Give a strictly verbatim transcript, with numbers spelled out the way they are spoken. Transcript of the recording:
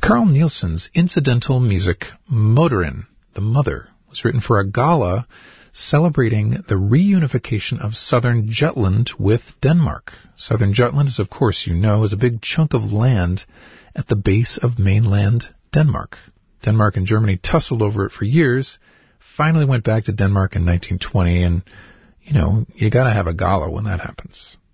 Carl Nielsen's incidental music, Motorin, the Mother, was written for a gala celebrating the reunification of southern Jutland with Denmark. Southern Jutland, as of course you know, is a big chunk of land at the base of mainland Denmark. Denmark and Germany tussled over it for years, finally went back to Denmark in nineteen twenty, and, you know, you gotta have a gala when that happens.